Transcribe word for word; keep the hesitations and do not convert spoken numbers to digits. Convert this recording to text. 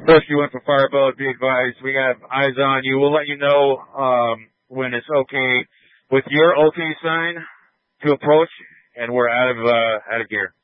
First, you went for Fireball. Be advised, we have eyes on you. We'll let you know um, when it's okay with your okay sign to approach, and we're out of uh, out of gear.